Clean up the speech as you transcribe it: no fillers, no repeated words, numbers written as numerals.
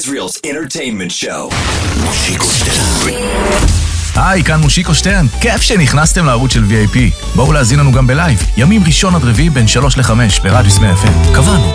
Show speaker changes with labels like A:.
A: Israel's entertainment show.
B: מושיקו שטרן.
C: היי, כאן מושיקו שטרן. כיף שנכנסתם לערוץ של VIP. בואו להזין לנו גם בלייב. ימים ראשון עד רביעי בין 3 ל-5 ברדיוס 100 FM. קבענו.